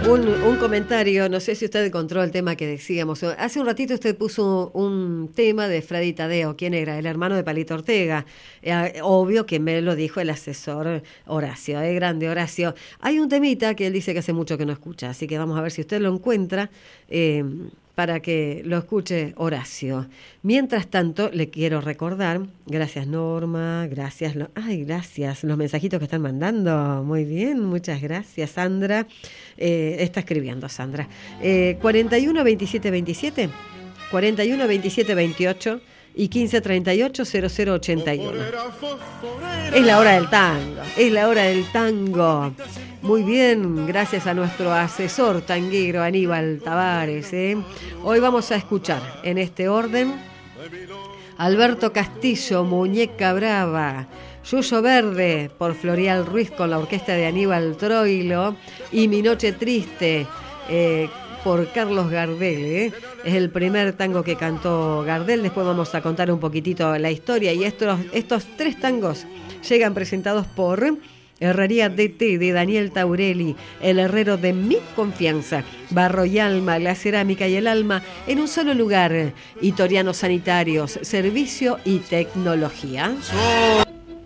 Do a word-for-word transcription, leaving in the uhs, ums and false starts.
Un, un comentario, no sé si usted encontró el tema que decíamos. Hace un ratito usted puso un tema de Freddy Tadeo. ¿Quién era? El hermano de Palito Ortega. Eh, obvio que me lo dijo el asesor Horacio, eh, grande Horacio. Hay un temita que él dice que hace mucho que no escucha, así que vamos a ver si usted lo encuentra eh, para que lo escuche Horacio. Mientras tanto, le quiero recordar, gracias Norma, gracias, lo, ay, gracias, los mensajitos que están mandando. Muy bien, muchas gracias, Sandra. Eh, está escribiendo Sandra. Eh, cuarenta y uno veintisiete veintisiete, cuarenta y uno veintisiete veintiocho y quince treinta y ocho cero cero ochenta y uno. Es la hora del tango, es la hora del tango. Muy bien, gracias a nuestro asesor tanguero Aníbal Tavares. ¿eh? Hoy vamos a escuchar en este orden Alberto Castillo, Muñeca Brava, Yuyo Verde por Florial Ruiz con la orquesta de Aníbal Troilo y Mi Noche Triste eh, por Carlos Gardel. ¿eh? Es el primer tango que cantó Gardel. Después vamos a contar un poquitito la historia y estos, estos tres tangos llegan presentados por Herrería D T de Daniel Taurelli, el herrero de mi confianza, barro y alma, la cerámica y el alma en un solo lugar. Itorianos Sanitarios, servicio y tecnología.